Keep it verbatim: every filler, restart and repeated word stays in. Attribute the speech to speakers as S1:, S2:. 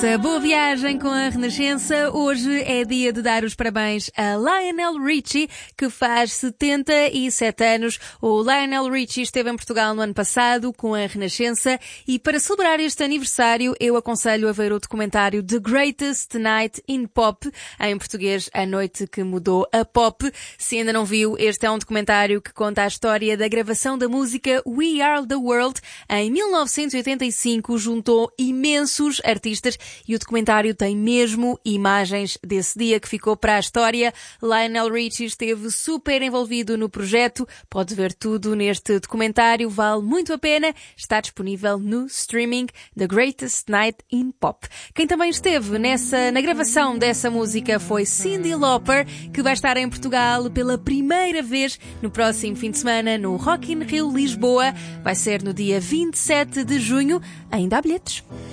S1: Renascença. Boa viagem com a Renascença. Hoje é dia de dar os parabéns a Lionel Richie, que faz setenta e sete anos. O Lionel Richie esteve em Portugal no ano passado com a Renascença e para celebrar este aniversário eu aconselho a ver o documentário The Greatest Night in Pop, em português A Noite que Mudou a Pop. Se ainda não viu, este é um documentário que conta a história da gravação da música We Are the World. Em mil novecentos e oitenta e cinco juntou imensos artistas e o documentário tem mesmo imagens desse dia que ficou para a história. Lionel Richie esteve super envolvido no projeto. Pode ver tudo neste documentário, vale muito a pena. Está disponível no streaming The Greatest Night in Pop. Quem também esteve nessa, na gravação dessa música foi Cyndi Lauper, que vai estar em Portugal pela primeira vez no próximo fim de semana no Rock in Rio Lisboa. Vai ser no dia vinte e sete de junho. Ainda há bilhetes.